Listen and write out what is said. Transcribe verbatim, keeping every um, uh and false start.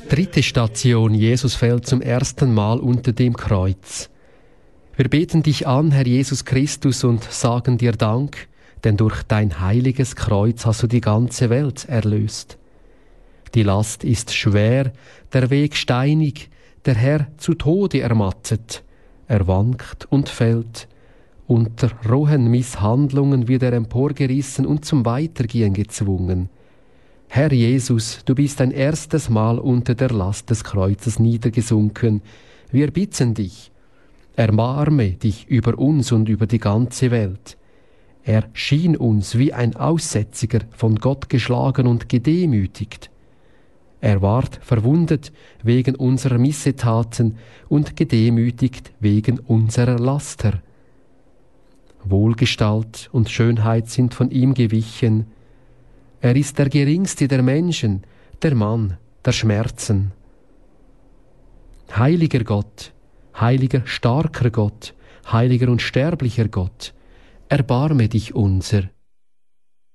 Dritte Station: Jesus fällt zum ersten Mal unter dem Kreuz. Wir beten dich an, Herr Jesus Christus, und sagen dir Dank, denn durch dein heiliges Kreuz hast du die ganze Welt erlöst. Die Last ist schwer, der Weg steinig, der Herr zu Tode ermattet. Er wankt und fällt. Unter rohen Misshandlungen wird er emporgerissen und zum Weitergehen gezwungen. Herr Jesus, du bist ein erstes Mal unter der Last des Kreuzes niedergesunken. Wir bitten dich, erbarme dich über uns und über die ganze Welt. Er schien uns wie ein Aussätziger, von Gott geschlagen und gedemütigt. Er ward verwundet wegen unserer Missetaten und gedemütigt wegen unserer Laster. Wohlgestalt und Schönheit sind von ihm gewichen. Er ist der geringste der Menschen, der Mann der Schmerzen. Heiliger Gott, heiliger, starker Gott, heiliger und sterblicher Gott, erbarme dich unser.